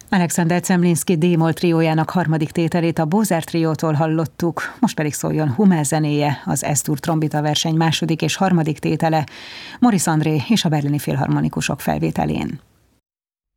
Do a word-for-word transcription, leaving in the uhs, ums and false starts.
Alexander Zemlinsky D-moll triójának harmadik tételét a Bózer triótól hallottuk, most pedig szóljon Hummel zenéje, az Es-dur trombita verseny második és harmadik tétele, Maurice André és a Berlini Filharmonikusok felvételén.